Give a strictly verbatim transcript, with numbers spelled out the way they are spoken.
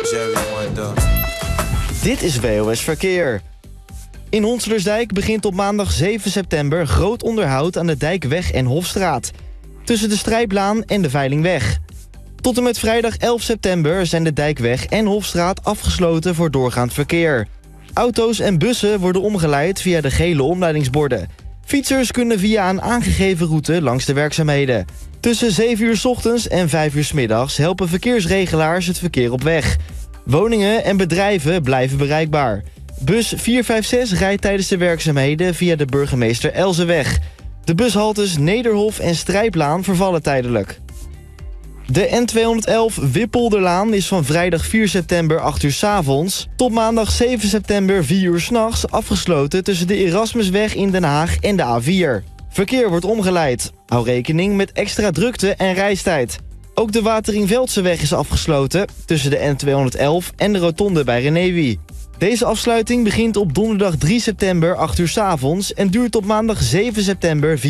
everyone though. Dit is W O S Verkeer. In Honselersdijk begint op maandag zeven september groot onderhoud aan de Dijkweg en Hofstraat. Tussen de Strijplaan en de Veilingweg. Tot en met vrijdag elf september zijn de Dijkweg en Hofstraat afgesloten voor doorgaand verkeer. Auto's en bussen worden omgeleid via de gele omleidingsborden. Fietsers kunnen via een aangegeven route langs de werkzaamheden. Tussen zeven uur 's ochtends en vijf uur 's middags helpen verkeersregelaars het verkeer op weg. Woningen en bedrijven blijven bereikbaar. Bus vier vijf zes rijdt tijdens de werkzaamheden via de Burgemeester Elzeweg. De bushaltes Nederhof en Strijplaan vervallen tijdelijk. De N tweehonderdelf Wippolderlaan is van vrijdag vier september acht uur 's avonds tot maandag zeven september vier uur 's nachts afgesloten tussen de Erasmusweg in Den Haag en de A vier. Verkeer wordt omgeleid. Hou rekening met extra drukte en reistijd. Ook de Wateringveldseweg is afgesloten tussen de N tweehonderdelf en de rotonde bij Renéwie. Deze afsluiting begint op donderdag drie september acht uur 's avonds en duurt tot maandag zeven september vier